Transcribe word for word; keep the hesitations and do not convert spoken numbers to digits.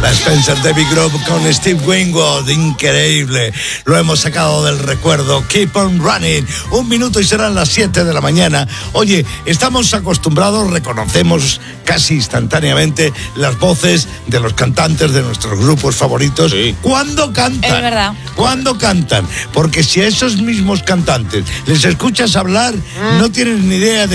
La Spencer David Group con Steve Winwood, increíble. Lo hemos sacado del recuerdo. Keep on running. Un minuto y serán las siete de la mañana. Oye, estamos acostumbrados, reconocemos casi instantáneamente las voces de los cantantes de nuestros grupos favoritos. Sí. ¿Cuándo cantan? Es verdad. ¿Cuándo cantan? Porque si a esos mismos cantantes les escuchas hablar, no tienes ni idea de